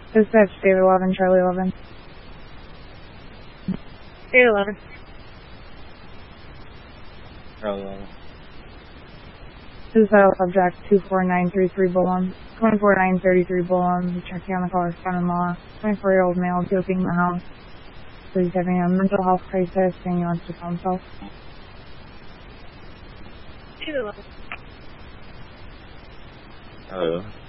Dispatch, David 11, Charlie 11. David 11. Charlie 11. Suicidal subject 24933 Bullen. 24933 Bullen. Checking on the caller's son-in-law. 24-year-old male joking in the house. So he's having a mental health crisis and he wants to kill himself. David 11. Hello.